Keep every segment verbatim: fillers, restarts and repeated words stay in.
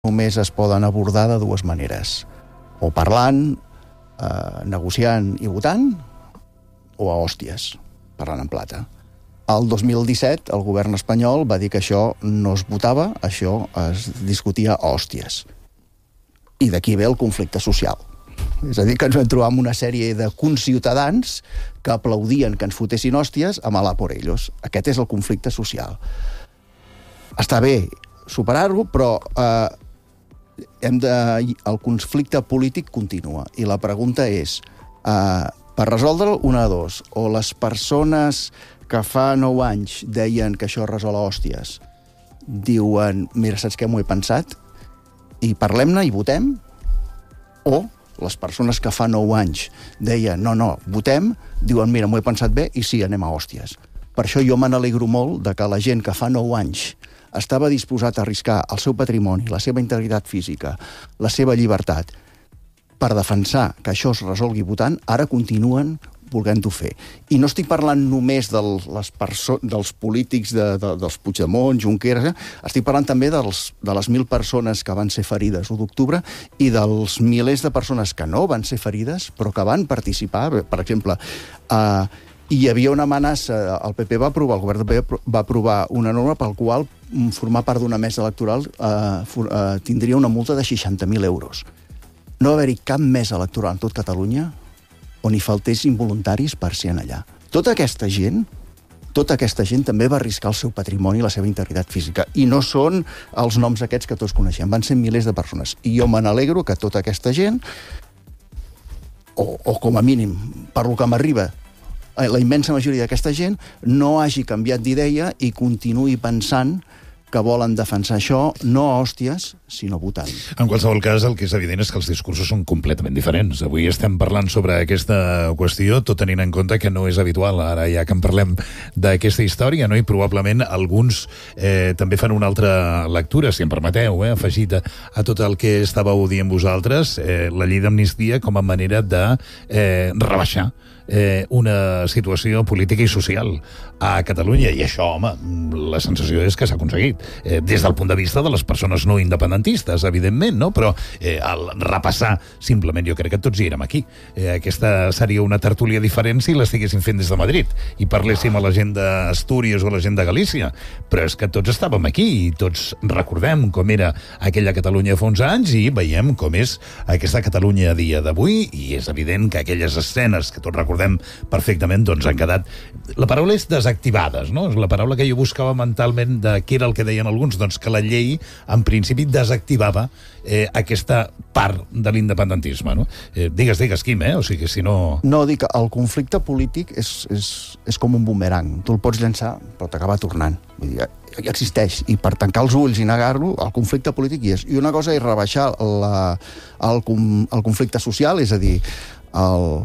només es poden abordar de dues maneres. O parlant, eh, negociant i votant, o a hòsties, parlant en plata. El dos mil disset el govern espanyol va dir que això no es votava, això es discutia a hòsties. I d'aquí ve el conflicte social. És a dir, que ens vam trobar amb una sèrie de conciutadans que aplaudien que ens fotessin hòsties amb la por ellos. Aquest és el conflicte social. Està bé superar-ho, però eh, hem de, el conflicte polític continua. I la pregunta és, eh, per resoldre'l, una de dos, o les persones que fa nou anys deien que això es resol a hòsties, diuen, mira, saps què, m'ho he pensat, i parlem-ne i votem, o les persones que fa nou anys deien, no, no, votem, diuen, mira, m'ho he pensat bé, i sí, anem a hòsties. Per això jo me n'alegro molt de que la gent que fa nou anys estava disposat a arriscar el seu patrimoni, la seva integritat física, la seva llibertat, per defensar que això es resolgui votant, ara continuen volent-ho fer. I no estic parlant només de les perso- dels polítics de, de, dels Puigdemont, Junqueras, eh? Estic parlant també dels, de les mil persones que van ser ferides l'u d'octubre i dels milers de persones que no van ser ferides, però que van participar. Per exemple, eh, hi havia una amenaça, el P P va aprovar, el govern del P P va aprovar una norma pel qual formar part d'una mesa electoral eh, for, eh, tindria una multa de seixanta mil euros. No va haver-hi cap mesa electoral en tot Catalunya on hi faltessin voluntaris per ser allà. Tota aquesta gent, tota aquesta gent també va arriscar el seu patrimoni i la seva integritat física. I no són els noms aquests que tots coneixem, van ser milers de persones. I jo me n'alegro que tota aquesta gent, o, o com a mínim, per lo que m'arriba, la immensa majoria d'aquesta gent no hagi canviat d'idea i continuï pensant que volen defensar això no a hòsties, sinó votant. En qualsevol cas, el que és evident és que els discursos són completament diferents. Avui estem parlant sobre aquesta qüestió, tot tenint en compte que no és habitual, ara ja que en parlem d'aquesta història, no? I probablement alguns eh, també fan una altra lectura, si em permeteu, eh, afegit a, a tot el que estàveu dient vosaltres, eh, la llei d'amnistia com a manera de eh, rebaixar eh, una situació política i social a Catalunya. I això, home, la sensació és que s'ha aconseguit. Eh, des del punt de vista de les persones no independentistes, evidentment, no? Però eh, al repassar, simplement, jo crec que tots hi érem aquí. Eh, aquesta seria una tertúlia diferent si l'estiguéssim fent des de Madrid i parléssim a la gent d'Astúries o a la gent de Galícia. Però és que tots estàvem aquí i tots recordem com era aquella Catalunya fa uns anys i veiem com és aquesta Catalunya a dia d'avui, i és evident que aquelles escenes que tots recordem perfectament, doncs han quedat... La paraula és desactivades, no? És la paraula que jo buscava mentalment de què era el que deien alguns, doncs que la llei, en principi, desactivava eh, aquesta part de l'independentisme, no? Eh, digues, digues, Quim, eh? O sigui, si no... No, dic que el conflicte polític és, és, és com un bumerang. Tu el pots llançar, però t'acaba tornant. Vull dir, existeix. I per tancar els ulls i negar-lo, el conflicte polític hi és. I una cosa és rebaixar la, el, el conflicte social, és a dir, el...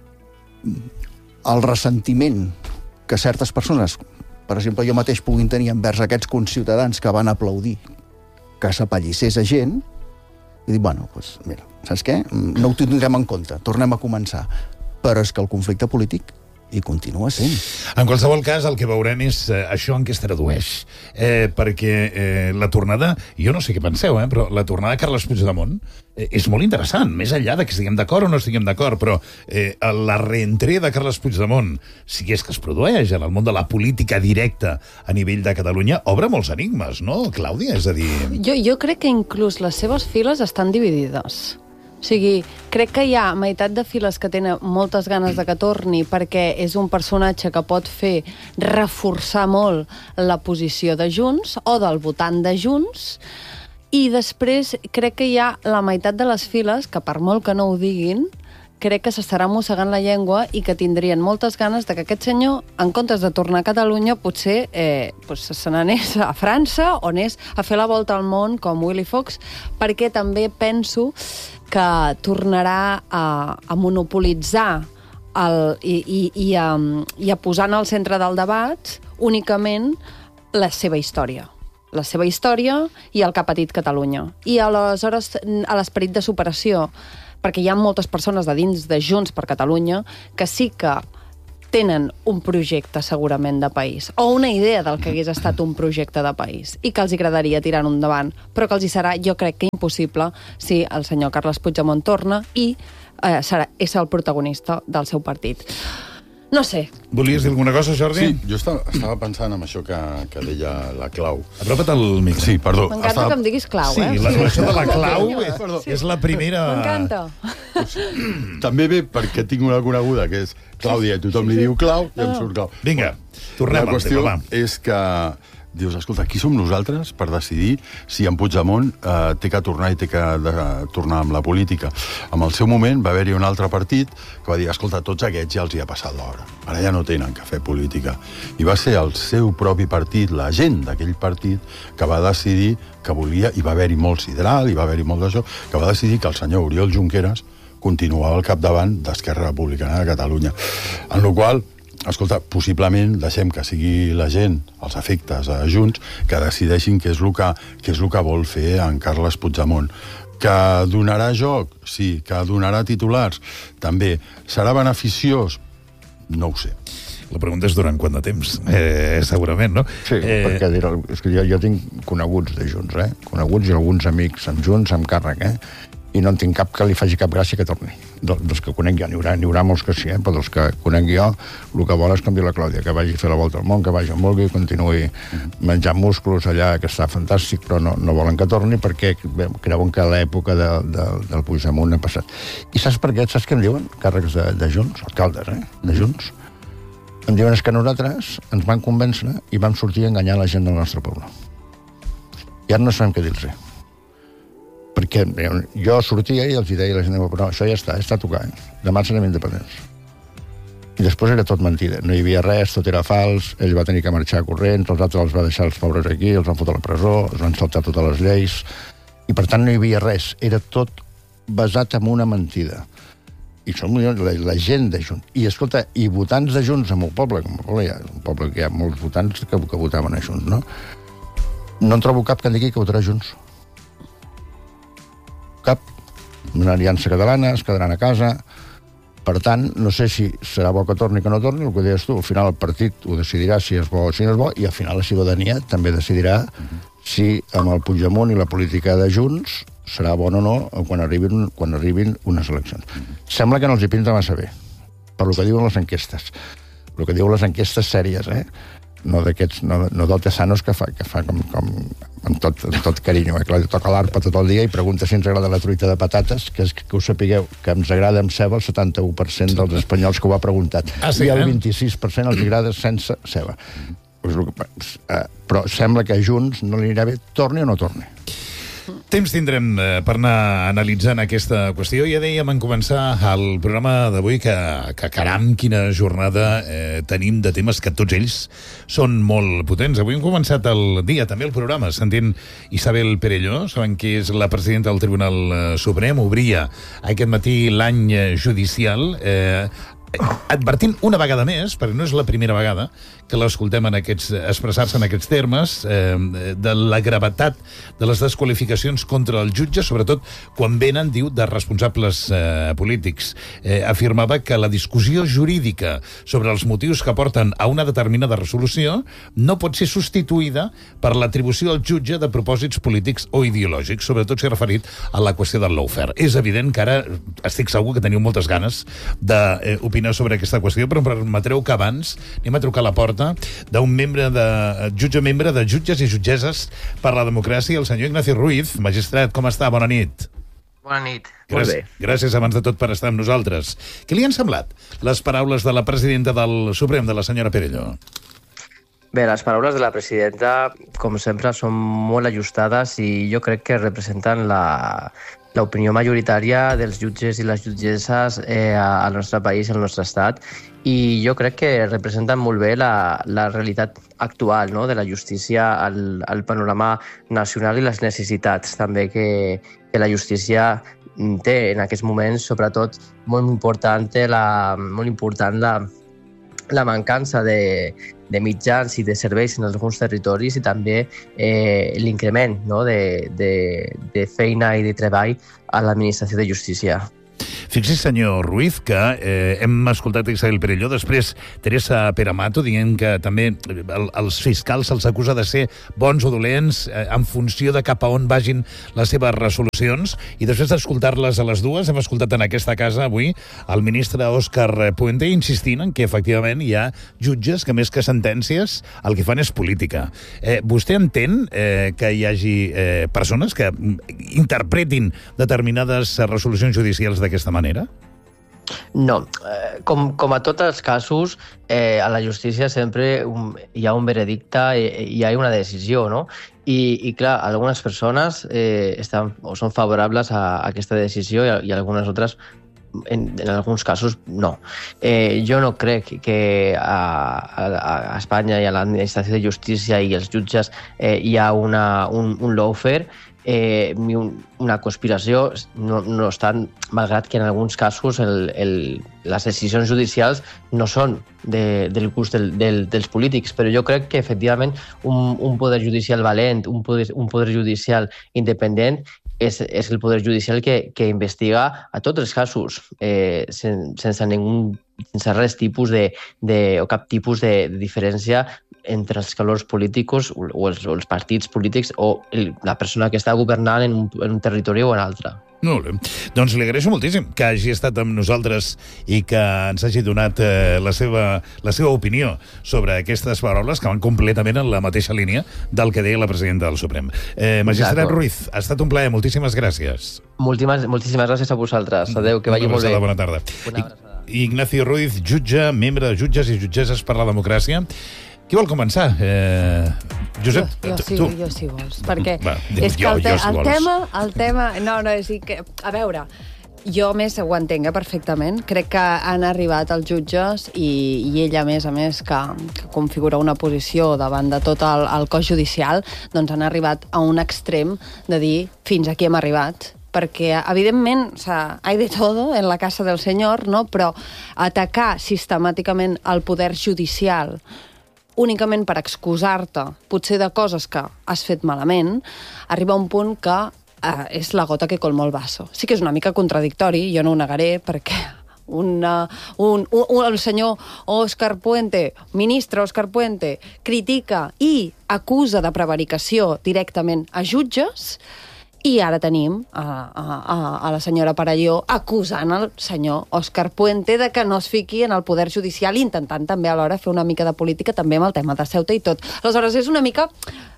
el ressentiment que certes persones, per exemple, jo mateix puguin tenir envers aquests conciutadans que van aplaudir que s'apallissés a gent, i dir, bueno, doncs, mira, saps què? No ho tindrem en compte, tornem a començar. Però és que el conflicte polític i continua sent. En qualsevol cas, el que veurem és eh, això en què es tradueix. Eh, perquè eh, la tornada, jo no sé què penseu, eh, però la tornada de Carles Puigdemont eh, és molt interessant, més enllà de que estiguem d'acord o no estiguem d'acord, però eh, la reentrada de Carles Puigdemont, si és que es produeix en el món de la política directa a nivell de Catalunya, obre molts enigmes, no, Clàudia? És a dir... Jo, jo crec que inclús les seves files estan dividides. O sigui, crec que hi ha meitat de files que tenen moltes ganes de que torni perquè és un personatge que pot fer reforçar molt la posició de Junts o del votant de Junts, i després crec que hi ha la meitat de les files que, per molt que no ho diguin, crec que s'estarà mossegant la llengua i que tindrien moltes ganes de que aquest senyor, en comptes de tornar a Catalunya, potser eh, pues se n'anés a França o anés a fer la volta al món com Willy Fox, perquè també penso que tornarà a, a monopolitzar el, i, i, i, a, i a posar en el centre del debat únicament la seva història. La seva història i el que ha patit Catalunya. I aleshores, a l'esperit de superació, perquè hi ha moltes persones de dins de Junts per Catalunya que sí que tenen un projecte segurament de país, o una idea del que hagués estat un projecte de país, i que els agradaria tirar endavant, però que els hi serà, jo crec que impossible, si el senyor Carles Puigdemont torna i eh, serà, és el protagonista del seu partit. No sé. Volies dir alguna cosa, Jordi? Sí, jo estava, estava pensant en això que, que deia la Clau. Apropa't al micro. Sí, perdó. M'encanta estava... que em diguis Clau, sí, eh? La, Sí, això de la Clau Perdó. és la primera... M'encanta. També ve perquè tinc una coneguda que és Clàudia i tothom li diu Clau i em surt Clau. Vinga, tornem La al qüestió tema, va. és que dius, escolta, qui som nosaltres per decidir si en Puigdemont eh, té que tornar i té que de, tornar amb la política? En el seu moment va haver-hi un altre partit que va dir, escolta, tots aquests ja els hi ha passat l'hora. Ara ja no tenen que fer política. I va ser el seu propi partit, la gent d'aquell partit, que va decidir que volia, i va haver-hi molt sideral, i va haver-hi molt d'això, que va decidir que el senyor Oriol Junqueras continuava al capdavant d'Esquerra Republicana de Catalunya. En la qual escolta, possiblement deixem que sigui la gent, els efectes a Junts, que decideixin què és el que, què és el que vol fer en Carles Puigdemont. Que donarà joc? Sí. Que donarà titulars? També. Serà beneficiós? No ho sé. La pregunta és durant quant de temps, eh, segurament, no? Sí, eh... perquè dir, és que jo, jo tinc coneguts de Junts, eh? Coneguts i alguns amics amb Junts, amb càrrec, eh? I no en tinc cap que li faci cap gràcia que torni. Dels que conec jo, n'hi haurà, n'hi haurà molts que sí, eh? Però dels que conec jo, el que vol és com diu la Clàudia, que vagi a fer la volta al món, que vagi on vulgui, continuï menjant músculs allà, que està fantàstic, però no, no volen que torni perquè creuen que l'època de, de, del Puigdemont ha passat. I saps per què? Saps què em diuen? Càrrecs de, de Junts, alcaldes, eh? De Junts. Em diuen és que nosaltres ens van convèncer i vam sortir a enganyar la gent del nostre poble. I ara no sabem què dir-los. Perquè jo sortia i els deia a la gent, però això ja està, està a tocar, eh? Demà serem independents. I després era tot mentida, no hi havia res, tot era fals, ell va tenir que marxar corrents, els altres els va deixar els pobres aquí, els van fotre a la presó, els van saltar totes les lleis, i per tant no hi havia res, era tot basat en una mentida. I som la, la gent de Junts. I escolta, i votants de Junts en el poble, com el poble hi ha, un poble que hi ha molts votants que, que votaven a Junts, no? No en trobo cap que en digui que votarà Junts. Cap. Una aliança catalana, es quedaran a casa. Per tant, no sé si serà bo que torni o que no torni, el que deies tu, al final el partit ho decidirà si és bo o si no és bo, i al final la ciutadania també decidirà si amb el Puigdemont i la política de Junts serà bon o no quan arribin, quan arribin unes eleccions. Sembla que no els hi pinta massa bé, per lo que diuen les enquestes. El que diuen les enquestes sèries, eh? No d'aquests, no, no del Tesanos que fa, que fa com, com amb, tot, amb tot carinyo, eh? Que toca l'arpa tot el dia i pregunta si ens agrada la truita de patates, que, és, que us sapigueu que ens agrada amb ceba el setanta-u per cent dels espanyols que ho ha preguntat. Ah, sí, I el eh? vint-i-sis per cent els agrada sense ceba. Uh, però sembla que a Junts no li anirà bé, torni o no torni. Temps tindrem eh, per anar analitzant aquesta qüestió. Ja dèiem en començar el programa d'avui que, que caram, quina jornada eh, tenim de temes que tots ells són molt potents. Avui hem començat el dia, també el programa, sentint Isabel Perelló, saben que és la presidenta del Tribunal eh, Suprem, obria aquest matí l'any judicial, eh, advertint una vegada més, perquè no és la primera vegada que l'escoltem en aquests, expressar-se en aquests termes, eh, de la gravetat de les desqualificacions contra el jutge, sobretot quan venen, diu, de responsables eh, polítics. Eh, afirmava que la discussió jurídica sobre els motius que porten a una determinada resolució no pot ser substituïda per l'atribució al jutge de propòsits polítics o ideològics, sobretot s'ha referit a la qüestió del lawfare. És evident que ara estic segur que teniu moltes ganes d'opinar sobre aquesta qüestió, però em permetreu que abans anem a trucar a la porta d'un membre de jutge membre de Jutges i Jutgesses per la Democràcia, el senyor Ignacio Ruiz. Magistrat, com està? Bona nit. Bona nit. Gràcies, molt bé. Gràcies abans de tot per estar amb nosaltres. Què li han semblat les paraules de la presidenta del Suprem, de la senyora Perelló? Bé, les paraules de la presidenta, com sempre, són molt ajustades i jo crec que representen la l'opinió majoritària dels jutges i les jutgesses eh, al nostre país, al nostre estat, i jo crec que representen molt bé la, la realitat actual, no?, de la justícia, el, el panorama nacional i les necessitats també que, que la justícia té en aquests moments, sobretot molt important la, molt important la, la mancança de, de mitjans i de serveis en alguns territoris i també eh, l'increment, no?, de, de, de feina i de treball a l'administració de justícia. Fixi, senyor Ruiz, que eh, hem escoltat Isabel Perelló, després Teresa Peramato, dient que també el, els fiscals se'ls acusa de ser bons o dolents eh, en funció de cap a on vagin les seves resolucions, i després d'escoltar-les a les dues, hem escoltat en aquesta casa avui el ministre Òscar Puente insistint en que efectivament hi ha jutges que més que sentències el que fan és política. Eh, vostè entén eh, que hi hagi eh, persones que interpretin determinades resolucions judicials d'aquesta manera? No, eh, com, com a tots els casos, eh, a la justícia sempre un, hi ha un veredicte i hi ha una decisió, no? I, i clar, algunes persones eh, estan o són favorables a, a aquesta decisió i, i algunes altres En, en alguns casos, no. Eh, jo no crec que a, a, a Espanya i a l'administració de justícia i els jutges eh, hi ha una, un, un lawfare, eh, un, una conspiració, no, no estan, malgrat que en alguns casos el, el, les decisions judicials no són de, del gust del, del, dels polítics, però jo crec que efectivament un, un poder judicial valent, un poder, un poder judicial independent és, és el poder judicial que, que investiga a tots els casos, eh, sen, sense ningú, sense res tipus de, de, o cap tipus de, de diferència entre els colors polítics o els, o els partits polítics o el, la persona que està governant en un, en un territori o en altre. Molt bé. Doncs li agraeixo moltíssim que hagi estat amb nosaltres i que ens hagi donat eh, la, seva, la seva opinió sobre aquestes paraules que van completament en la mateixa línia del que deia la presidenta del Suprem. Eh, Magistrat Ruiz, ha estat un plaer. Moltíssimes gràcies. Moltíssimes, moltíssimes gràcies a vosaltres. Adéu, que vagi molt bé. Bona tarda. Una abraçada. Ignacio Ruiz, jutge, membre de Jutges i Jutgesses per la Democràcia. Qui vol començar? Eh, Josep, jo, jo sí, tu. jo sí vols, perquè Va, és que jo, el, te jo, si el vols. tema, el tema, no, no, és que, a veure, jo a més ho entenc eh, perfectament, crec que han arribat els jutges i, i ella a més a més que, que configura una posició davant de tot el, el cos judicial, doncs han arribat a un extrem de dir fins aquí hem arribat, perquè, evidentment, o sea, hay de todo en la casa del senyor, no? Però atacar sistemàticament el poder judicial únicament per excusar-te, potser de coses que has fet malament, arriba a un punt que eh, és la gota que colma el vaso. Sí que és una mica contradictori, jo no ho negaré, perquè una, un, un, el senyor Òscar Puente, ministre Òscar Puente, critica i acusa de prevaricació directament a jutges, i ara tenim a, a, a la senyora Perelló acusant el senyor Òscar Puente de que no es fiqui en el poder judicial, intentant també alhora fer una mica de política també amb el tema de Ceuta i tot. Aleshores, és una mica,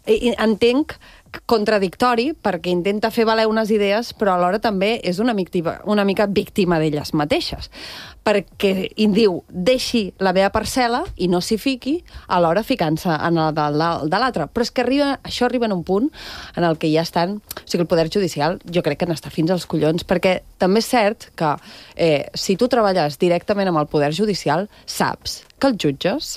entenc, contradictori, perquè intenta fer valer unes idees, però alhora també és una mica, una mica víctima d'elles mateixes. Perquè hi diu, deixi la meva parcel·la i no s'hi fiqui, alhora ficant-se en el de, de l'altre. Però és que arriba, això arriba en un punt en el que ja estan... O sigui, el poder judicial jo crec que n'està fins als collons, perquè també és cert que eh, si tu treballes directament amb el poder judicial, saps que els jutges,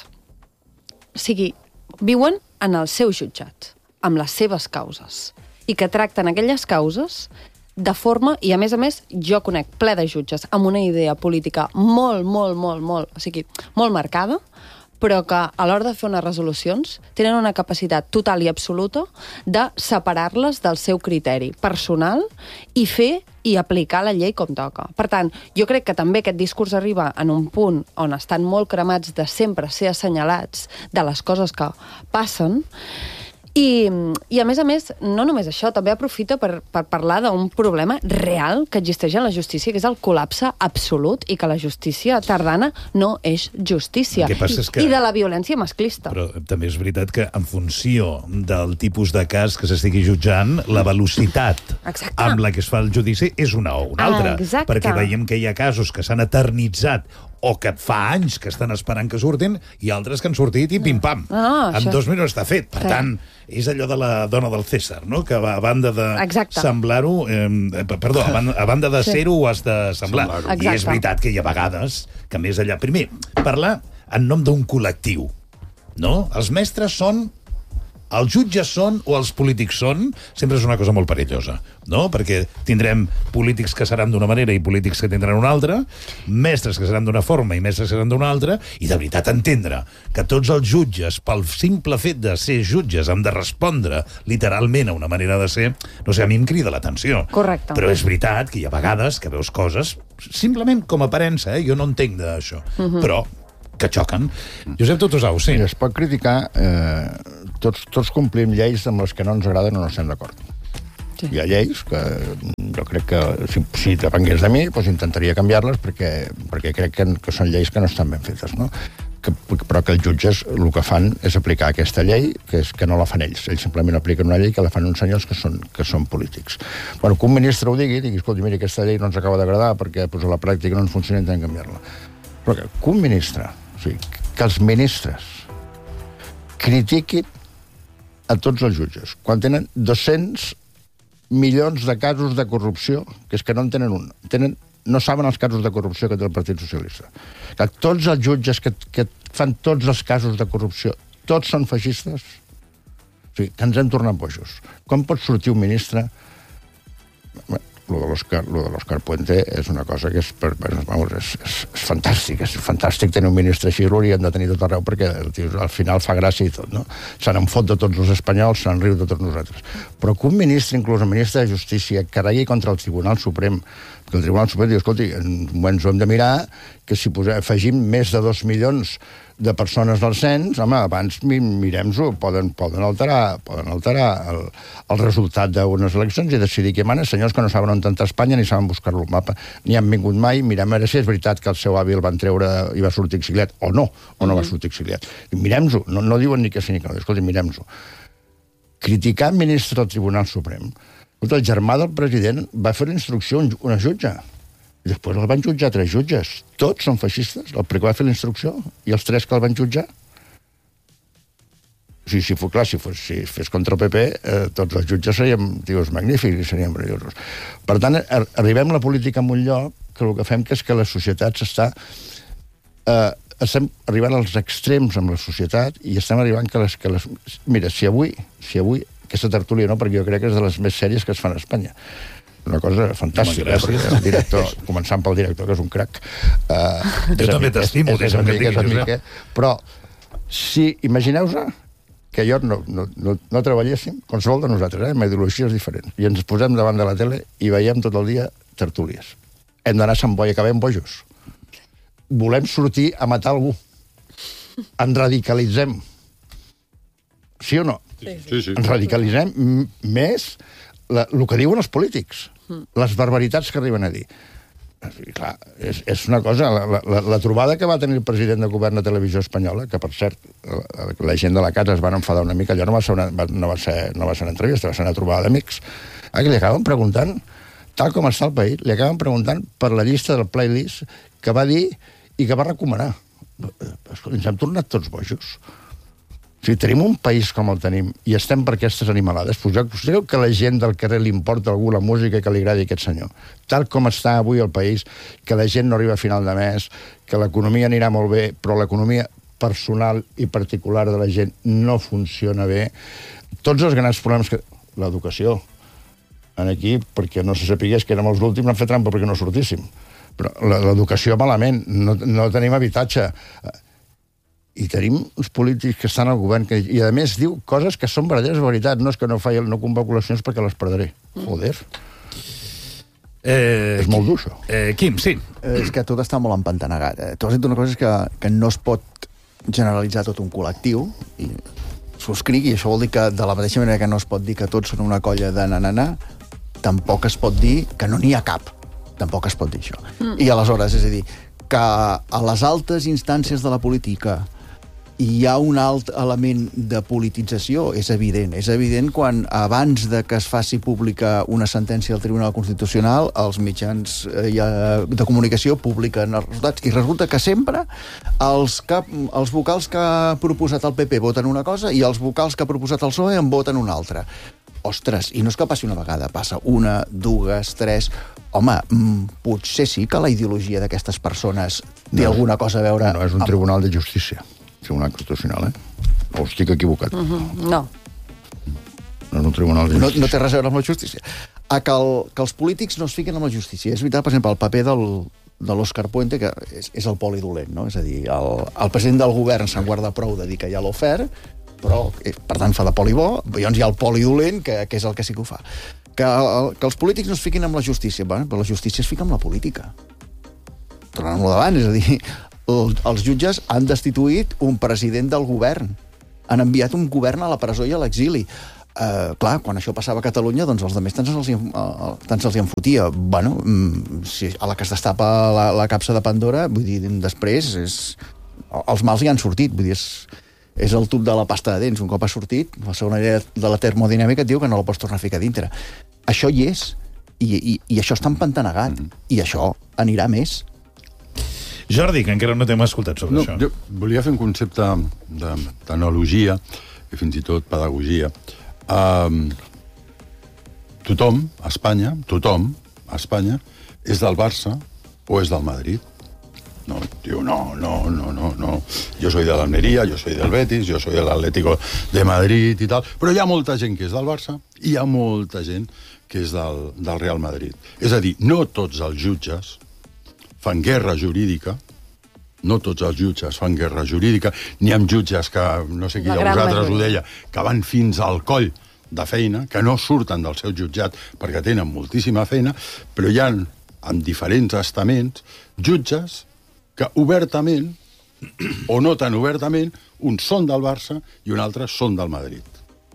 o sigui, viuen en el seu jutjat, amb les seves causes, i que tracten aquelles causes de forma, i a més a més, jo conec ple de jutges amb una idea política molt, molt, molt, molt, o sigui, molt marcada, però que a l'hora de fer unes resolucions tenen una capacitat total i absoluta de separar-les del seu criteri personal i fer i aplicar la llei com toca. Per tant, jo crec que també aquest discurs arriba en un punt on estan molt cremats de sempre ser assenyalats de les coses que passen. I, i a més a més, no només això, també aprofita per, per parlar d'un problema real que existeix en la justícia, que és el col·lapse absolut, i que la justícia tardana no és justícia. El que passa és que... I de la violència masclista. Però també és veritat que en funció del tipus de cas que s'estigui jutjant, la velocitat Exacte. amb la que es fa el judici és una o una altra. Ah, exacte. Perquè veiem que hi ha casos que s'han eternitzat o que fa anys que estan esperant que surtin, i altres que han sortit i pim-pam. No, no, en això... dos minuts està fet. Per sí. tant, és allò de la dona del César, no? Que a banda de Exacte. semblar-ho... Eh, perdó, a banda, a banda de sí. ser-ho ho has de semblar. Semblar-ho. I és veritat que hi ha vegades que més allà... Primer, parlar en nom d'un col·lectiu, no? Els mestres són els jutges són o els polítics són, sempre és una cosa molt perillosa, no? Perquè tindrem polítics que seran d'una manera i polítics que tindran una altra, mestres que seran d'una forma i mestres que seran d'una altra, i de veritat entendre que tots els jutges, pel simple fet de ser jutges, han de respondre literalment a una manera de ser, no sé, a mi em crida l'atenció. Correcte. Però és veritat que hi ha vegades que veus coses, simplement com a aparença, eh? Jo no entenc d'això, uh-huh. però que xoquen. Josep Tutosau, sí. Es pot criticar, eh, tots, tots complim lleis amb les que no ens agraden o no estem d'acord. Sí. Hi ha lleis que jo crec que, si, si depengués de mi, doncs intentaria canviar-les perquè, perquè crec que, que són lleis que no estan ben fetes, no? Que, però que els jutges el que fan és aplicar aquesta llei, que és que no la fan ells. Ells simplement apliquen una llei que la fan uns senyors que són, que són polítics. Bueno, que un ministre ho digui, digui, escolta, mira, aquesta llei no ens acaba d'agradar perquè pues, a la pràctica no ens funciona i hem de canviar-la. Però que, que un ministre, o sigui, que els ministres critiquin a tots els jutges, quan tenen dos-cents milions de casos de corrupció, que és que no en tenen un, tenen, no saben els casos de corrupció que té el Partit Socialista. Que tots els jutges que, que fan tots els casos de corrupció, tots són feixistes? O sigui, que ens hem tornat bojos. Com pot sortir un ministre... Lo de l'Òscar, lo de l'Òscar Puente és una cosa que és, per, vamos, és, és, és fantàstic, és fantàstic tenir un ministre així, l'hauríem de tenir tot arreu perquè el tio, al final fa gràcia i tot, no? Se n'en fot de tots els espanyols, se'n riu de tots nosaltres. Però que un ministre, inclús un ministre de Justícia, carregui contra el Tribunal Suprem, que el Tribunal Suprem diu, escolti, ens ho hem de mirar, que si posem, afegim més de dos milions de persones al cens, home, abans mirem-ho, poden, poden alterar, poden alterar el, el resultat d'unes eleccions i decidir què mana, senyors que no saben on està Espanya ni saben buscar-lo al mapa, ni han vingut mai, mirem a veure si és veritat que el seu avi el van treure i va sortir exiliat, o no, o no va sortir exiliat. Mirem-ho, no, no diuen ni que sí ni que no, escolti, mirem-ho. Criticar el ministre del Tribunal Suprem, el germà del president va fer la instrucció a una jutge, i després el van jutjar tres jutges. Tots són feixistes, el primer va fer la instrucció, i els tres que el van jutjar. O sigui, si fos clar, si, fos, si fes contra el P P, eh, tots els jutges seríem tios magnífics i seríem meravellosos. Per tant, ar arribem a la política en un lloc que el que fem que és que la societat s'està... Eh, estem arribant als extrems amb la societat i estem arribant que les... Que les mira, si avui, si avui, aquesta tertúlia no, perquè jo crec que és de les més sèries que es fan a Espanya. Una cosa fantàstica, eh? El director, començant pel director, que és un crac. Uh, jo també t'estimo, és amic, és amic, eh? Però, si imagineu-vos que jo no, no, no, no treballéssim, qualsevol de nosaltres, eh? Amb ideologies diferents, i ens posem davant de la tele i veiem tot el dia tertúlies. Hem d'anar a Sant Boi, acabem bojos. Volem sortir a matar algú. Ens radicalitzem. Sí o no? Sí, sí. Ens radicalitzem més la, el que diuen els polítics, les barbaritats que arriben a dir. I, clar, és, és una cosa, la, la, la trobada que va tenir el president de govern de Televisió Espanyola, que per cert, la, la gent de la casa es van enfadar una mica, allò no va ser una, no va ser, no va ser una entrevista, va ser una trobada d'amics, ah, que li acaben preguntant, tal com està el país, li acaben preguntant per la llista del playlist que va dir i que va recomanar. Escolta, ens hem tornat tots bojos. Si tenim un país com el tenim i estem per aquestes animalades, pues jo crec que la gent del carrer li importa a algú la música que li agradi a aquest senyor. Tal com està avui el país, que la gent no arriba a final de mes, que l'economia anirà molt bé, però l'economia personal i particular de la gent no funciona bé. Tots els grans problemes que... L'educació. Aquí, perquè no se sapigués que érem els últims, han fet trampa perquè no sortíssim. Però l'educació malament, no, no tenim habitatge... I tenim uns polítics que estan al govern que, i a més diu coses que són verdaderes veritat, no és que no faci no convoco eleccions perquè les perdré. Joder. Eh, és molt dur, això. Eh, Quim, sí. Eh, és que tot està molt empantanegat. Eh? Tu has dit una cosa que, que no es pot generalitzar tot un col·lectiu, i subscric, i això vol dir que de la mateixa manera que no es pot dir que tots són una colla de nanana, tampoc es pot dir que no n'hi ha cap. Tampoc es pot dir això. Mm. I aleshores, és a dir, que a les altes instàncies de la política hi ha un alt element de politització, és evident. És evident quan, abans de que es faci pública una sentència del Tribunal Constitucional, els mitjans de comunicació publiquen els resultats. I resulta que sempre els, cap, els vocals que ha proposat el P P voten una cosa i els vocals que ha proposat el P S O E en voten una altra. Ostres, i no és que passi una vegada, passa una, dues, tres... Home, potser sí que la ideologia d'aquestes persones té no, alguna cosa a veure... No, és un amb... tribunal de justícia. Tribunal Constitucional, eh? O estic equivocat? Uh-huh. No. no és un tribunal de no, justícia. no té res a veure amb la justícia. A que, el, que els polítics no es fiquen amb la justícia. És veritat, per exemple, el paper del, de l'Òscar Puente, que és, és el poli dolent, no? És a dir, el, el president del govern se'n guarda prou de dir que hi ha l'ofer, però, per tant, fa de poli bo, llavors hi ha el poli dolent, que, que és el que sí que ho fa. Que, el, que els polítics no es fiquin amb la justícia, bueno, però la justícia es fica amb la política. Tornant a davant, és a dir, el, els jutges han destituït un president del govern, han enviat un govern a la presó i a l'exili. Uh, clar, quan això passava a Catalunya, doncs els altres tant se'ls uh, tant se'ls hi enfotia. Bueno, mm, si a la que es destapa la, la capsa de Pandora, vull dir, després és, els mals hi han sortit, vull dir, és, és el tub de la pasta de dents. Un cop ha sortit, la segona llei de la termodinàmica et diu que no la pots tornar a ficar dintre. Això hi és, i, i, i això està empantanegat, mm. i això anirà més. Jordi, que encara no t'hem escoltat sobre no, això. Jo volia fer un concepte d'analogia i fins i tot pedagogia. Um, tothom a Espanya, tothom a Espanya és del Barça o és del Madrid. No, diu, no, no, no, no, no. Jo soy de l'Almeria, jo soy del Betis, jo soy de l'Atlético de Madrid i tal. Però hi ha molta gent que és del Barça i hi ha molta gent que és del, del Real Madrid. És a dir, no tots els jutges fan guerra jurídica, no tots els jutges fan guerra jurídica, n'hi ha jutges que, no sé qui de vosaltres ho deia, que van fins al coll de feina, que no surten del seu jutjat perquè tenen moltíssima feina, però hi ha, en diferents estaments, jutges que obertament, o no tan obertament, uns són del Barça i uns altres són del Madrid.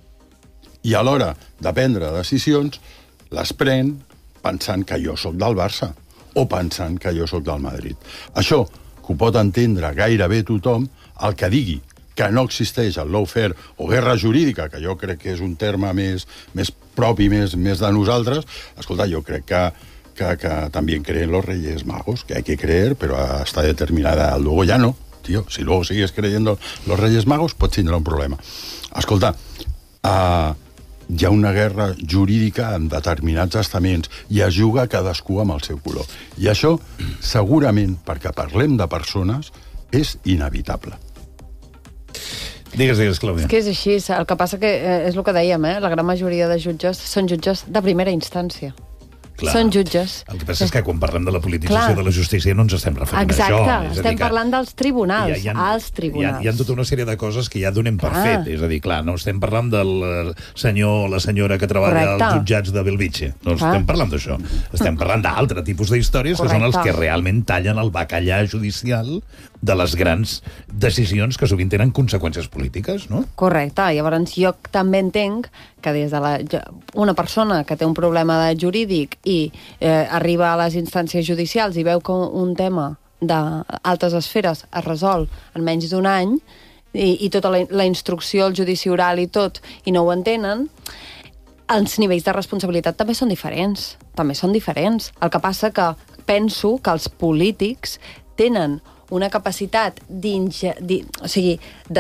I a l'hora de prendre decisions, les pren pensant que jo sóc del Barça o pensant que jo sóc del Madrid. Això que ho pot entendre gairebé tothom, el que digui que no existeix el lawfare o guerra jurídica, que jo crec que és un terme més, més propi, més, més de nosaltres, escolta, jo crec que, que, que també creen los Reyes Magos, que hay que creer, pero hasta determinada, luego ya no, tío, si luego sigues creyendo los Reyes Magos, pots tindre un problema. Escolta, uh, hi ha una guerra jurídica en determinats estaments i es juga cadascú amb el seu color. I això, segurament, perquè parlem de persones, és inevitable. Digues, digues, Clàudia. És que és així. El que passa que eh, és el que dèiem, eh? La gran majoria de jutges són jutges de primera instància. Clar. Són jutges. El que passa és que quan parlem de la politització de la justícia no ens estem referint Exacte. a això. Exacte, estem parlant dels tribunals, hi ha, hi ha, als tribunals. Hi ha, hi ha tota una sèrie de coses que ja donem per clar. fet. És a dir, clar, no estem parlant del senyor o la senyora que treballa Correcte. als jutjats de Belvitge. No clar. estem parlant d'això. Estem parlant d'altre tipus d'històries que són els que realment tallen el bacallà judicial de les grans decisions que sovint tenen conseqüències polítiques, no? Correcte. Llavors jo també entenc que des de la, una persona que té un problema jurídic i eh, arriba a les instàncies judicials i veu que un tema d'altes esferes es resol en menys d'un any i, i tota la, la instrucció, el judici oral i tot, i no ho entenen, els nivells de responsabilitat també són diferents. També són diferents. El que passa que penso que els polítics tenen una capacitat d'incidir o sigui,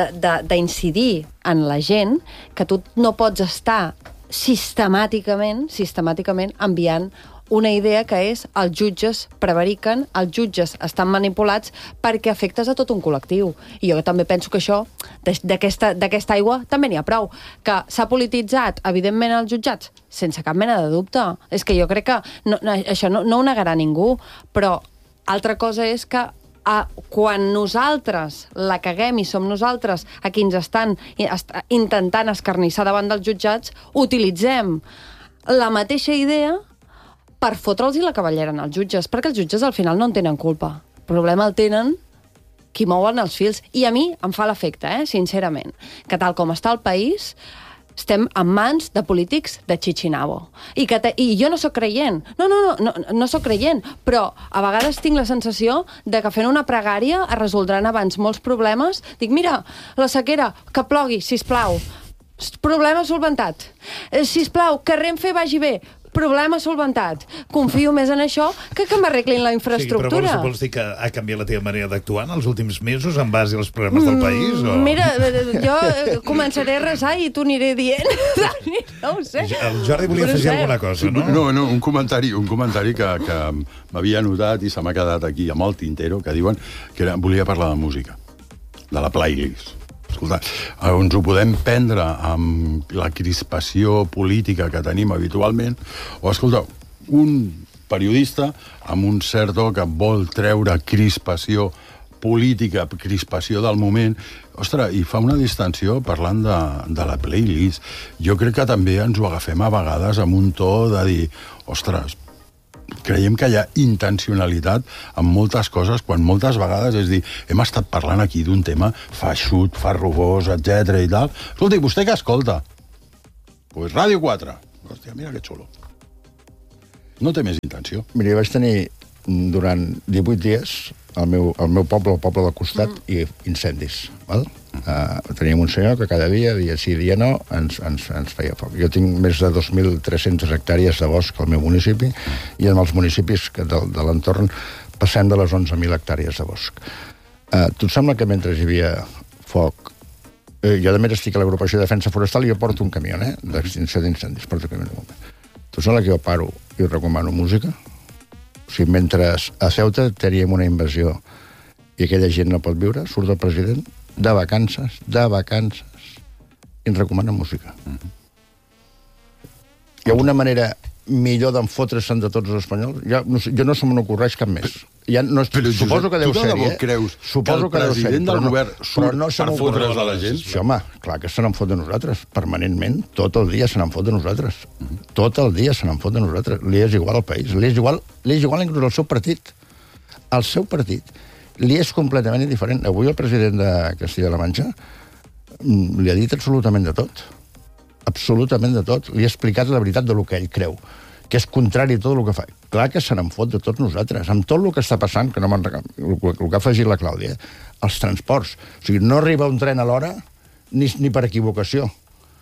en la gent que tu no pots estar sistemàticament, sistemàticament enviant una idea que és els jutges prevariquen, els jutges estan manipulats perquè afectes a tot un col·lectiu. I jo també penso que això, d'aquesta d'aquesta aigua, també n'hi ha prou. Que s'ha polititzat, evidentment, els jutjats, sense cap mena de dubte. És que jo crec que no, no, això no, no ho negarà ningú, però altra cosa és que a, quan nosaltres la caguem i som nosaltres a qui ens estan intentant escarnissar davant dels jutjats, utilitzem la mateixa idea per fotre'ls la cavallera als jutges, perquè els jutges al final no en tenen culpa. El problema el tenen qui mouen els fils. I a mi em fa l'efecte, eh, sincerament, que tal com està el país, estem en mans de polítics de Chichinabo. I, que te, I jo no sóc creient. No, no, no, no, no sóc creient, però a vegades tinc la sensació de que fent una pregària es resoldran abans molts problemes. Dic, mira, la sequera, que plogui, sisplau. Problema solventat. Eh, sisplau, que Renfe vagi bé. Problema solventat. Confio més en això que que m'arreglin la infraestructura. Sí, però vols, vols dir que ha canviat la teva manera d'actuar en els últims mesos en base als problemes del país? O... Mira, jo començaré a resar i t'ho aniré dient. No ho sé. El Jordi volia afegir alguna cosa, no? No, no, un comentari, un comentari que, que m'havia notat i se m'ha quedat aquí amb el tintero, que diuen que era, volia parlar de música, de la playlist. Escolta, ens ho podem prendre amb la crispació política que tenim habitualment, o, escolta, un periodista amb un cert to que vol treure crispació política, crispació del moment, ostres, i fa una distensió parlant de, de la playlist. Jo crec que també ens ho agafem a vegades amb un to de dir, ostres, creiem que hi ha intencionalitat en moltes coses, quan moltes vegades, és dir, hem estat parlant aquí d'un tema feixut, farrugós, etcètera i tal. Escolta, i vostè què escolta? Doncs pues Ràdio quatre. Hòstia, mira que xulo. No té més intenció. Mira, jo vaig tenir durant divuit dies al meu, al meu poble, al poble del costat, mm. i incendis. Val? Uh, teníem un senyor que cada dia, dia sí, dia no, ens, ens, ens feia foc. Jo tinc més de dos mil tres-centes hectàrees de bosc al meu municipi, i en els municipis que de, de l'entorn passem de les onze mil hectàrees de bosc. Uh, tu et sembla que mentre hi havia foc, eh, jo a més estic a l'agrupació de defensa forestal i jo porto un camió, eh, d'extinció d'incendis, porto un camió de moment. Tu sembla que jo paro i recomano música? O sigui, mentre a Ceuta teníem una invasió i aquella gent no pot viure, surt el president de vacances, de vacances, i ens recomana música. Mm-hmm. Hi ha una manera millor d'enfotre-se'n de tots els espanyols? Ja, no, jo no se me n'ocorreix cap més. Ja no, però, suposo Josep, que deu tu ser, de eh? creus Suposo que el que president del no, govern surt no per fotre's de la gent? Sí, home, clar que se n'en fot de nosaltres, permanentment, tot el dia se n'en fot de nosaltres. Mm-hmm. Tot el dia se n'en fot de nosaltres. Li és igual al país, li és igual, li és igual inclús al seu partit. Al seu partit li és completament indiferent. Avui el president de Castilla-La Manxa li ha dit absolutament de tot. Absolutament de tot. Li ha explicat la veritat de lo que ell creu, que és contrari a tot el que fa. Clar que se n'en fot de tots nosaltres. Amb tot el que està passant, que no me'n recordo, el, el que ha afegit la Clàudia, els transports. O sigui, no arriba un tren a l'hora ni, ni per equivocació.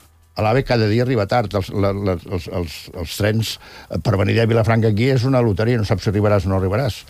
A l'AVE cada dia arriba tard. Els, les, els, els, els trens per venir de Vilafranca aquí és una loteria, no saps si arribaràs o no arribaràs.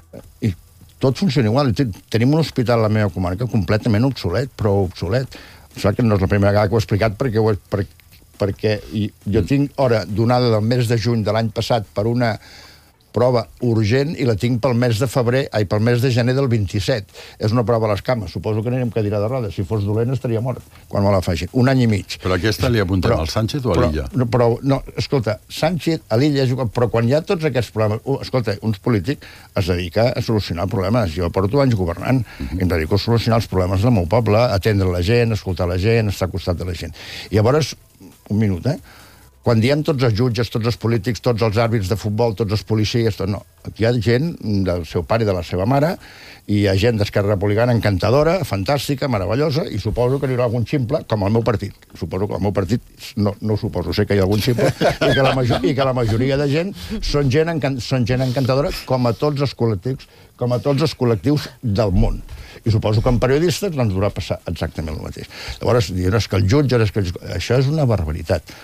I tot funciona igual. Tenim un hospital a la meva comarca completament obsolet, però obsolet. Això que no és la primera vegada que ho he explicat, perquè, ho he, per, perquè jo tinc hora donada del mes de juny de l'any passat per una prova urgent i la tinc pel mes de febrer, ai, pel mes de gener del vint-i-set. És una prova a les cames. Suposo que anirem cadira de rodes. Si fos dolent estaria mort quan me la facin. Un any i mig. Però aquesta li apuntem però, al Sánchez o a l'Illa? No, però, no, escolta, Sánchez, a l'Illa, però quan hi ha tots aquests problemes... Uh, escolta, un polític es dedica a solucionar problemes. Jo porto anys governant. Uh-huh. Em dedico a solucionar els problemes del meu poble, atendre la gent, escoltar la gent, estar al costat de la gent. I llavors, un minut, eh? Quan diem tots els jutges, tots els polítics, tots els àrbits de futbol, tots els policies, tot, no. Aquí hi ha gent del seu pare i de la seva mare, i hi ha gent d'Esquerra Republicana encantadora, fantàstica, meravellosa, i suposo que hi haurà algun ximple, com el meu partit. Suposo que el meu partit, no, no ho suposo, sé que hi ha algun ximple, i que la, major, i que la majoria de gent són gent, encan, són gent encantadora, com a tots els col·lectius, com a tots els col·lectius del món. I suposo que en periodistes ens haurà passar exactament el mateix. Llavors, diuen, és que el jutge, és que el... això és una barbaritat.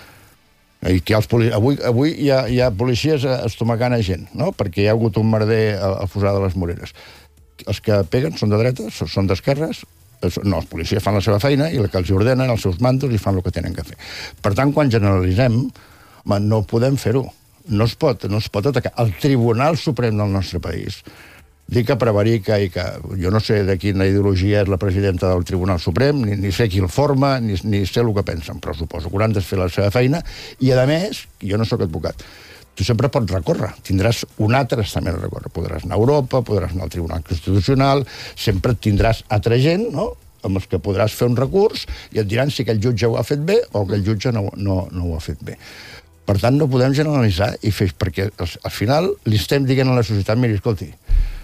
I que els policies... Avui, avui hi, ha, hi ha policies estomacant a gent, no? Perquè hi ha hagut un merder al Fossar de les Moreres. Els que peguen són de dretes, són d'esquerres, no, els policies fan la seva feina i el que els ordenen, els seus mandos, i fan el que tenen que fer. Per tant, quan generalitzem, home, no podem fer-ho. No es pot, no es pot atacar. El Tribunal Suprem del nostre país, dic que prevarica i que jo no sé de quina ideologia és la presidenta del Tribunal Suprem, ni, ni sé qui el forma, ni, ni sé el que pensen, però suposo que hauran de fer la seva feina, i a més, jo no sóc advocat, tu sempre pots recórrer, tindràs un altre estament a recórrer, podràs anar a Europa, podràs anar al Tribunal Constitucional, sempre tindràs altra gent, no?, amb els que podràs fer un recurs, i et diran si aquell jutge ho ha fet bé o aquell jutge no, no, no ho ha fet bé. Per tant, no podem generalitzar i fer, perquè al final li estem dient a la societat, miri, escolti,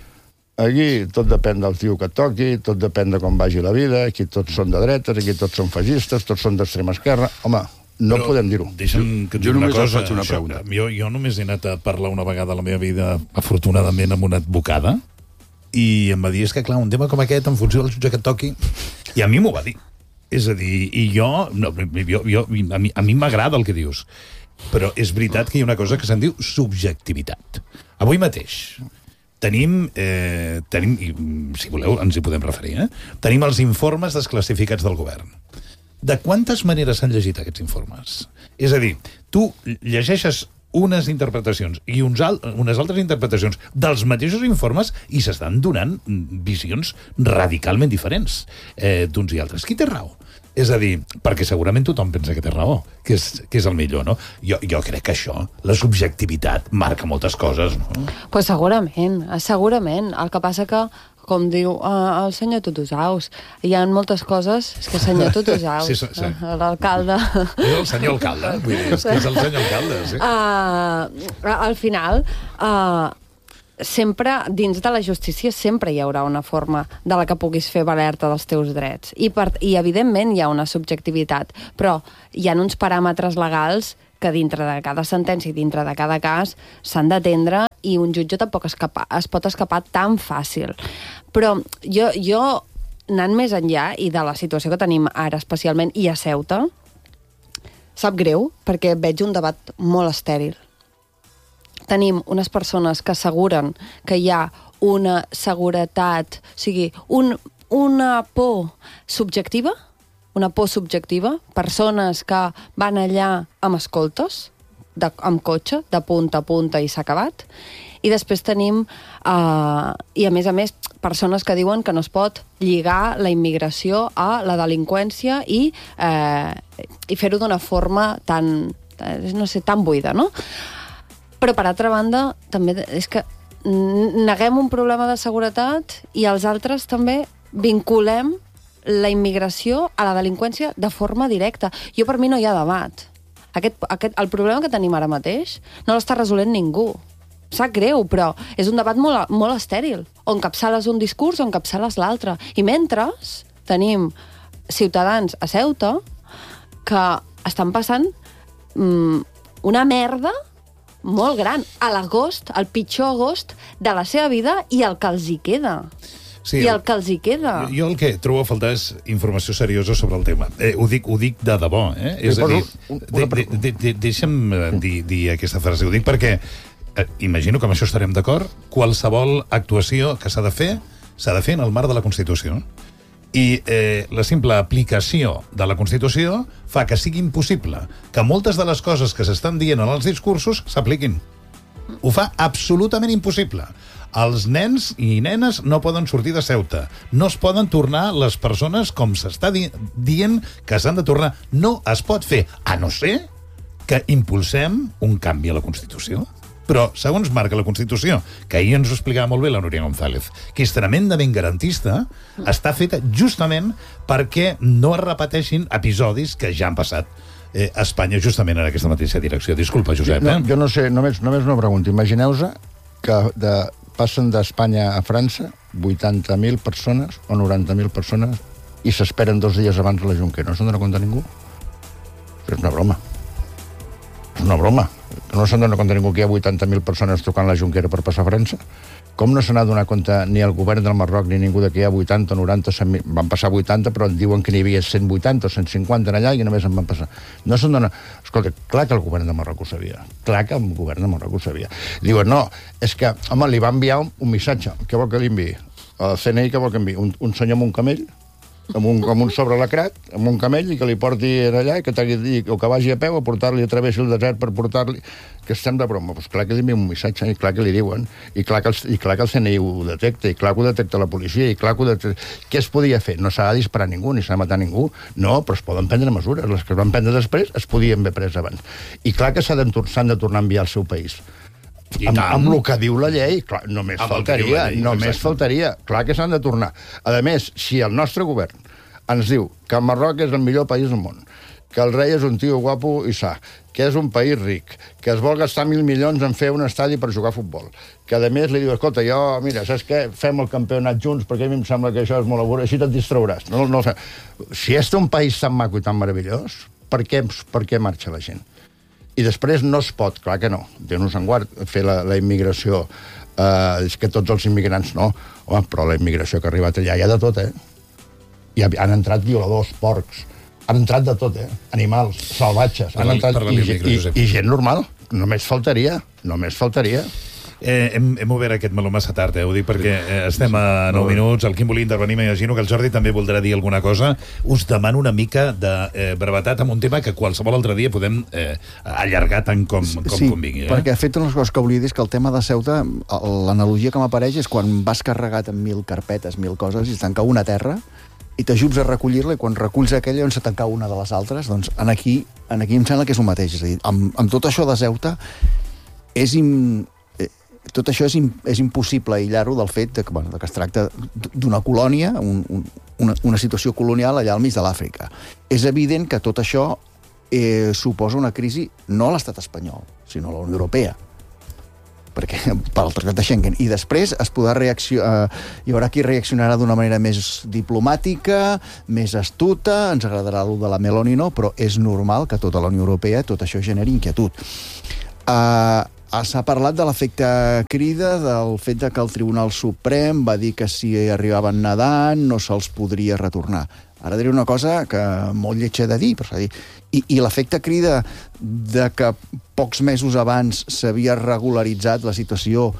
aquí tot depèn del tio que et toqui, tot depèn de com vagi la vida, aquí tots són de dretes, aquí tots són feixistes, tots són d'extrema esquerra. Home, no però podem dir-ho. Deixa'm que et digui una cosa. Una això, jo, jo només he anat a parlar una vegada a la meva vida, afortunadament, amb una advocada, i em va dir, és que clar, un tema com aquest, en funció del jutge que et toqui, i a mi m'ho va dir. És a dir, i jo, no, jo, jo a mi, a mi m'agrada el que dius, però és veritat que hi ha una cosa que se'n diu subjectivitat. Avui mateix tenim, eh, tenim i, si voleu ens hi podem referir, eh? Tenim els informes desclassificats del govern. De quantes maneres s'han llegit aquests informes? És a dir, tu llegeixes unes interpretacions i uns al unes altres interpretacions dels mateixos informes i s'estan donant visions radicalment diferents eh, d'uns i altres. Qui té raó? És a dir, perquè segurament tothom pensa que té raó, que és, que és el millor, no? Jo, jo crec que això, la subjectivitat, marca moltes coses, no? Pues segurament, segurament. El que passa que, com diu uh, el senyor Tutusaus, hi ha moltes coses... És que el senyor Tutusaus, sí, sí, sí. l'alcalde... És el senyor alcalde, vull dir, és, que és el senyor alcalde, sí. Uh, al final... Uh, sempre, dins de la justícia, sempre hi haurà una forma de la que puguis fer valer-te dels teus drets. I, per, I, evidentment, hi ha una subjectivitat, però hi ha uns paràmetres legals que dintre de cada sentència i dintre de cada cas s'han d'atendre i un jutge tampoc escapa, es pot escapar tan fàcil. Però jo, jo, anant més enllà, i de la situació que tenim ara especialment, i a Ceuta, sap greu, perquè veig un debat molt estèril. Tenim unes persones que asseguren que hi ha una seguretat, o sigui, un, una por subjectiva, una por subjectiva, persones que van allà amb escoltes, de, amb cotxe, de punta a punta i s'ha acabat, i després tenim, eh, i a més a més, persones que diuen que no es pot lligar la immigració a la delinqüència i, eh, i fer-ho d'una forma tan, no sé, tan buida, no? Però, per altra banda, també és que neguem un problema de seguretat i els altres també vinculem la immigració a la delinqüència de forma directa. Jo, per mi, no hi ha debat. Aquest, aquest, el problema que tenim ara mateix no l'està resolent ningú. Sap greu, però és un debat molt, molt estèril. O encapçales un discurs o encapçales l'altre. I mentre tenim ciutadans a Ceuta que estan passant mm, una merda molt gran, a l'agost, el pitjor agost de la seva vida i el que els hi queda. Sí, I el que els hi queda. Jo, jo el que trobo a faltar és informació seriosa sobre el tema. Eh, ho, dic, ho dic de debò, eh? És a dir, de, de, de, de, deixa'm dir, dir aquesta frase. Ho dic perquè, eh, imagino que amb això estarem d'acord, qualsevol actuació que s'ha de fer, s'ha de fer en el marc de la Constitució. I eh, la simple aplicació de la Constitució fa que sigui impossible que moltes de les coses que s'estan dient en els discursos s'apliquin. Ho fa absolutament impossible. Els nens i nenes no poden sortir de Ceuta. No es poden tornar les persones com s'està di dient que s'han de tornar. No es pot fer, a no ser que impulsem un canvi a la Constitució. Però, segons marca la Constitució, que ahir ens ho explicava molt bé la Núria González, que és tremendament garantista, està feta justament perquè no es repeteixin episodis que ja han passat eh, a Espanya justament en aquesta mateixa direcció. Disculpa, Josep. No, eh? jo no sé, només, només una pregunta. Imagineu-vos que de, passen d'Espanya a França vuitanta mil persones o noranta mil persones i s'esperen dos dies abans a la Junquera. No se'n dona compte ningú? És una broma. És una broma. No se'n dona compte ningú que hi ha vuitanta mil persones tocant la Junquera per passar a França? Com no se n'ha donat compte ni el govern del Marroc ni ningú de que hi ha vuitanta, noranta, cent mil... Van passar vuitanta, però diuen que n'hi havia cent vuitanta o cent cinquanta allà i només en van passar. No se'n dona... Escolta, clar que el govern de Marroc ho sabia. Clar que el govern de Marroc ho sabia. Diuen, no, és que, home, li va enviar un, un missatge. Què vol que li enviï? El C N I què vol que enviï? Un, un senyor amb un camell? Amb un, amb un sobre lacrat, amb un camell, i que li porti allà, i que, o que vagi a peu a portar-li, a través del desert per portar-li... Que estem de broma. Pues clar que li envien un missatge, i clar que li diuen, i clar que, el, i clar que el C N I ho detecta, i clar que ho detecta la policia, i clar que ho detecta... Què es podia fer? No s'ha de disparar ningú, ni s'ha de matar ningú. No, però es poden prendre mesures. Les que es van prendre després es podien haver pres abans. I clar que s'han de, de tornar a enviar al seu país. Amb, amb el que diu la llei, clar, només amb faltaria, llei, només exacte. faltaria. Clar que s'han de tornar. A més, si el nostre govern ens diu que el Marroc és el millor país del món, que el rei és un tio guapo i sa, que és un país ric, que es vol gastar mil milions en fer un estadi per jugar a futbol, que a més li diu, escolta, jo, mira, saps què? Fem el campionat junts perquè a mi em sembla que això és molt avorrit, així te'n distrauràs. No, no, si és un país tan maco i tan meravellós, per què, per què marxa la gent? I després no es pot, clar que no, Déu-nos en guard, fer la, la immigració, eh, és que tots els immigrants no, home, però la immigració que ha arribat allà hi ha de tot, eh? I han entrat violadors, porcs, han entrat de tot, eh? Animals, salvatges, han entrat, i, i, i gent normal, només faltaria, només faltaria. Eh, hem, hem obert aquest meló massa tard, eh? Ho dic perquè eh, estem a nou minuts, el Quim volia intervenir, m'imagino que el Jordi també voldrà dir alguna cosa. Us demano una mica de eh, brevetat amb un tema que qualsevol altre dia podem eh, allargar tant com, com sí, convingui. Eh? perquè ha fet unes coses que volia dir, és que el tema de Ceuta, l'analogia que m'apareix és quan vas carregat amb mil carpetes, mil coses, i es tanca una terra, i t'ajuts a recollir-la, i quan reculls aquella on se tanca una de les altres, doncs en aquí, en aquí em sembla que és el mateix. És a dir, amb, amb tot això de Ceuta, és im... tot això és, im, és impossible aïllar-ho del fet de que, bueno, de que es tracta d'una colònia, un, un, una, una situació colonial allà al mig de l'Àfrica. És evident que tot això eh, suposa una crisi no a l'estat espanyol, sinó a la Unió Europea, perquè pel tractat de Schengen. I després es podrà reaccionar, eh, hi haurà qui reaccionarà d'una manera més diplomàtica, més astuta, ens agradarà allò de la Meloni, no, però és normal que tota la Unió Europea tot això generi inquietud. Eh... S'ha parlat de l'efecte crida, del fet de que el Tribunal Suprem va dir que si arribaven nedant no se'ls podria retornar. Ara diré una cosa que molt lletja de dir, però s'ha dit. I, i l'efecte crida de que pocs mesos abans s'havia regularitzat la situació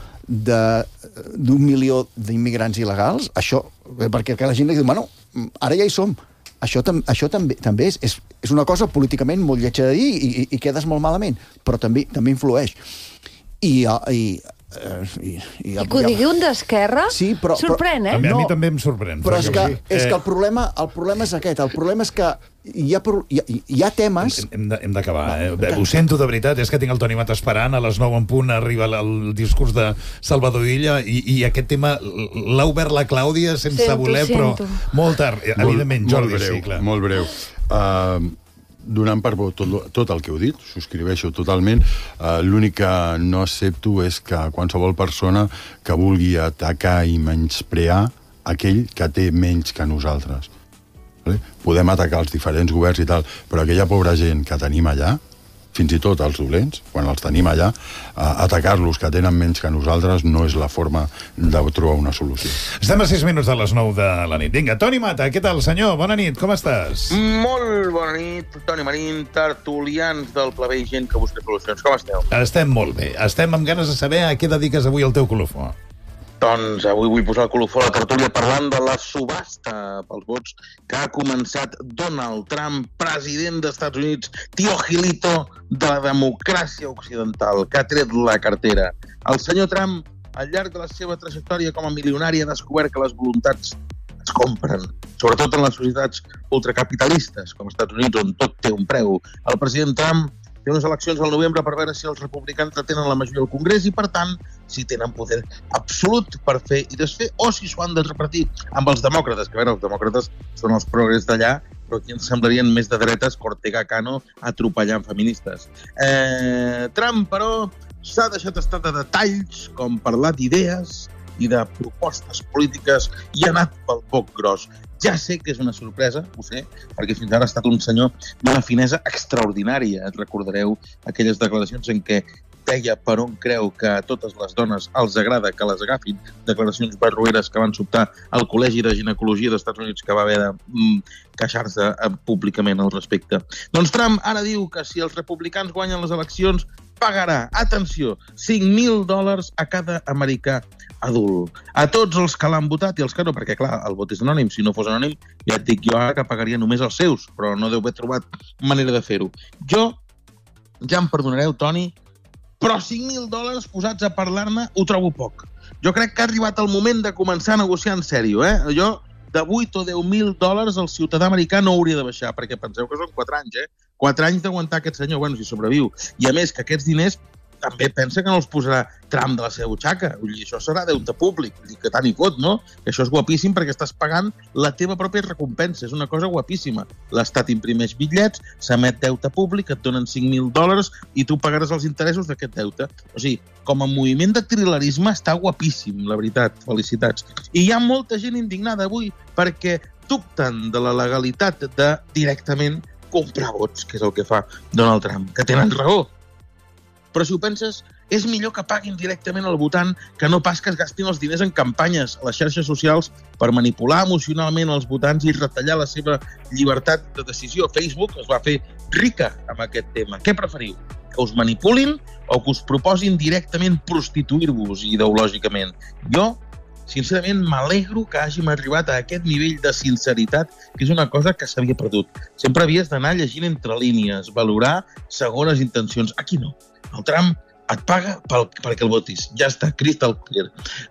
d'un milió d'immigrants il·legals, això, perquè la gent diu, bueno, ara ja hi som. Això, tam això també, també és, és, és una cosa políticament molt lletja de dir i, i, i quedes molt malament, però també, també influeix. I... i Uh, i, i, I que ho digui un d'esquerra, sí, però, sorprèn, eh? A mi, no, a mi també em sorprèn. Però és que, sí. és eh... que el, problema, el problema és aquest. El problema és que hi ha, hi ha, hi ha temes... Hem, hem d'acabar, eh? Que... Ho sento de veritat, és que tinc el Toni Mata esperant, a les nou en punt arriba el discurs de Salvador Illa, i, i aquest tema l'ha obert la Clàudia sense sento, voler, sento. però molt tard. Evidentment, molt, Jordi, molt breu, sí, clar. Molt breu. Uh, donant per bo tot, tot el que heu dit, subscriveixo totalment. Uh, L'únic que no accepto és que qualsevol persona que vulgui atacar i menysprear aquell que té menys que nosaltres. Vale? Podem atacar els diferents governs i tal, però aquella pobra gent que tenim allà, fins i tot els dolents, quan els tenim allà, uh, atacar-los que tenen menys que nosaltres no és la forma de trobar una solució. Estem a sis minuts de les nou de la nit. Vinga, Toni Mata, què tal, senyor? Bona nit, com estàs? Molt bona nit, Toni Marín, tertulians del Plebei, gent que busca solucions. Com esteu? Estem molt bé. Estem amb ganes de saber a què dediques avui el teu colofó. Doncs avui vull posar el colofó a la tertúlia parlant de la subhasta pels vots que ha començat Donald Trump, president dels Estats Units, tio Gilito de la democràcia occidental, que ha tret la cartera. El senyor Trump, al llarg de la seva trajectòria com a milionari, ha descobert que les voluntats es compren, sobretot en les societats ultracapitalistes, com als Estats Units, on tot té un preu. El president Trump té unes eleccions al novembre per veure si els republicans tenen la majoria al Congrés i, per tant, si tenen poder absolut per fer i desfer, o si s'ho han de repartir amb els demòcrates, que a veure, els demòcrates són els progres d'allà, però aquí ens semblarien més de dretes que Ortega Cano atropellant feministes. Eh, Trump, però, s'ha deixat estar de detalls, com parlar d'idees i de propostes polítiques, i ha anat pel poc gros. Ja sé que és una sorpresa, ho sé, perquè fins ara ha estat un senyor d'una finesa extraordinària. Et recordareu aquelles declaracions en què deia per on creu que a totes les dones els agrada que les agafin, declaracions barroeres que van sobtar al Col·legi de Ginecologia dels Estats Units, que va haver de mm, queixar-se públicament al respecte. Doncs Trump ara diu que si els republicans guanyen les eleccions pagarà, atenció, cinc mil dòlars a cada americà adult. A tots els que l'han votat i els que no, perquè clar, el vot és anònim. Si no fos anònim, ja et dic jo ara que pagaria només els seus, però no deu haver trobat manera de fer-ho. Jo, ja em perdonareu, Toni, però cinc mil dòlars posats a parlar-ne ho trobo poc. Jo crec que ha arribat el moment de començar a negociar en sèrio, eh? Jo, de vuit o deu mil dòlars el ciutadà americà no hauria de baixar, perquè penseu que són quatre anys, eh? quatre anys d'aguantar aquest senyor, bueno, si sobreviu. I a més que aquests diners també pensa que no els posarà Trump de la seva butxaca. Vull dir, això serà deute públic. Vull dir, que tant hi fot, no? Que això és guapíssim perquè estàs pagant la teva pròpia recompensa. És una cosa guapíssima. L'Estat imprimeix bitllets, s'emet deute públic, et donen cinc mil dòlars i tu pagaràs els interessos d'aquest deute. O sigui, com a moviment de trilerisme està guapíssim, la veritat. Felicitats. I hi ha molta gent indignada avui perquè dubten de la legalitat de directament comprar vots, que és el que fa Donald Trump, que tenen raó. Però si ho penses, és millor que paguin directament al votant que no pas que es gastin els diners en campanyes a les xarxes socials per manipular emocionalment els votants i retallar la seva llibertat de decisió. Facebook es va fer rica amb aquest tema. Què preferiu? que us manipulin o que us proposin directament prostituir-vos ideològicament. Jo, sincerament, m'alegro que hàgim arribat a aquest nivell de sinceritat, que és una cosa que s'havia perdut. Sempre havies d'anar llegint entre línies, valorar segones intencions. Aquí no. El Trump et paga pel, perquè el votis. Ja està, crystal clear.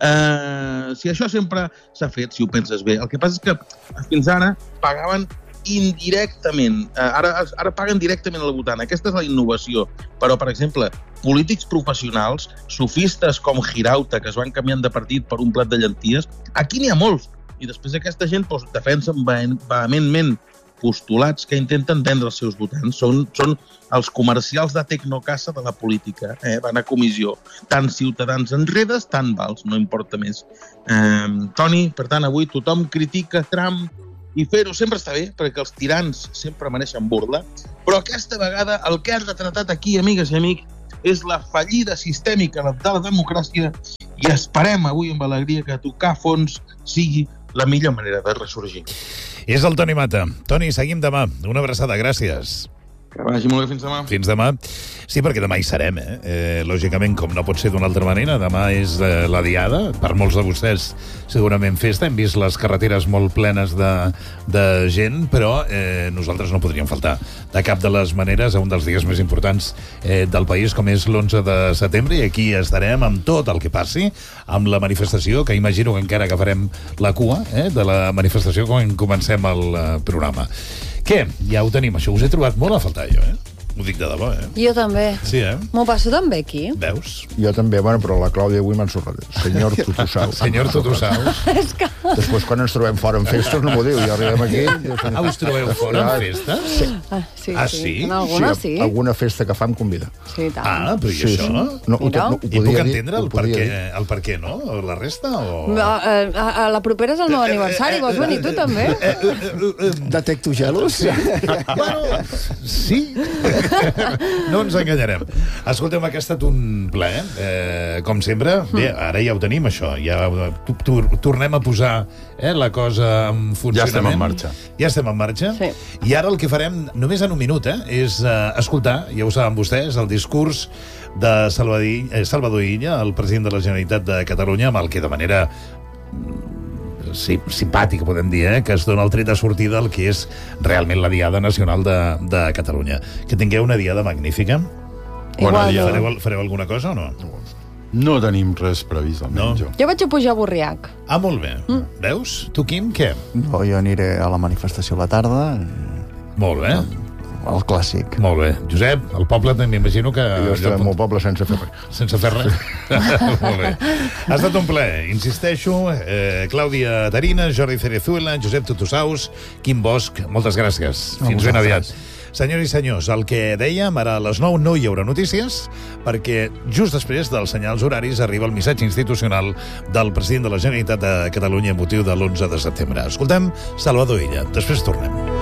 Uh, si això sempre s'ha fet, si ho penses bé, el que passa és que fins ara pagaven indirectament. Uh, ara, ara paguen directament al votant. Aquesta és la innovació. Però, per exemple, polítics professionals, sofistes com Girauta, que es van canviant de partit per un plat de llenties, aquí n'hi ha molts. I després aquesta gent doncs, defensen vehementment postulats que intenten vendre els seus votants. Són, són els comercials de tecnocassa de la política. Eh? Van a comissió. Tant ciutadans enredes, tant vals, no importa més. Eh, Toni, per tant, avui tothom critica Trump i fer-ho sempre està bé, perquè els tirans sempre mereixen burla, però aquesta vegada el que ha retratat aquí, amigues i amics, és la fallida sistèmica de la democràcia i esperem avui amb alegria que tocar fons sigui la millor manera de ressorgir. És el Toni Mata. Toni, seguim demà. Una abraçada, gràcies. Que vagi molt bé, fins demà. Fins demà. Sí, perquè demà hi serem, eh? eh lògicament, com no pot ser d'una altra manera, demà és eh, la diada. Per molts de vostès, segurament festa. Hem vist les carreteres molt plenes de, de gent, però eh, nosaltres no podríem faltar de cap de les maneres a un dels dies més importants eh, del país, com és l'onze de setembre, i aquí estarem amb tot el que passi, amb la manifestació, que imagino que encara agafarem la cua eh, de la manifestació quan comencem el eh, programa. Què? Ja ho tenim, això us he trobat molt a faltar jo, eh? Ho dic de debò, eh? Jo també. Sí, eh? M'ho passo també aquí. Veus? Jo també, bueno, però la Clàudia avui m'ha ensorrat. Senyor Tutusaus. Senyor Tutusaus. És que... Després, quan ens trobem fora en festes, no m'ho diu. I arribem aquí... Ah, us trobeu fora en festes? Sí. Ah, sí, Ah, sí? sí? En alguna sí. Sí, alguna festa que fa em convida. Sí, tant. Ah, però i Sí, això? sí. No, ho, Mira. no, ho I puc podia dir, entendre el ho per podia què, dir. el per què, no? O la resta, o... A, a, a la propera és el meu aniversari, vols venir tu també? Detecto gelos? Bueno, sí. No ens enganyarem. Escoltem, que ha estat un plaer, eh, com sempre. Bé, ara ja ho tenim, això. Ja tor tornem a posar eh, la cosa en funcionament. Ja estem en marxa. Ja estem en marxa. Sí. I ara el que farem, només en un minut, eh, és eh, escoltar, ja ho saben vostès, el discurs de Salvador, eh, Salvador Illa, el president de la Generalitat de Catalunya, amb el que de manera sí, simpàtica, podem dir, eh, que es dona el tret de sortida al que és realment la Diada Nacional de, de Catalunya. Que tingueu una diada magnífica. Bona diada. Fareu, fareu alguna cosa o no? No tenim res previst, almenys No. jo. Jo vaig a pujar a Borriac. Ah, molt bé. Mm. Veus? Tu, Quim, què? No, jo aniré a la manifestació a la tarda, Molt bé. el clàssic. Molt bé. Josep, al poble m'imagino que... Jo estaré al meu poble sense fer res. Sense fer res. Molt bé. Ha estat un plaer, insisteixo. Eh, Clàudia Tarina, Jordi Cerezuela, Josep Tutusaus, Quim Bosch, moltes gràcies. A Fins ben vosaltres. aviat. Senyors i senyors, el que dèiem, ara a les nou no hi haurà notícies, perquè just després dels senyals horaris arriba el missatge institucional del president de la Generalitat de Catalunya amb motiu de l'onze de setembre. Escoltem Salvador Illa. Després tornem.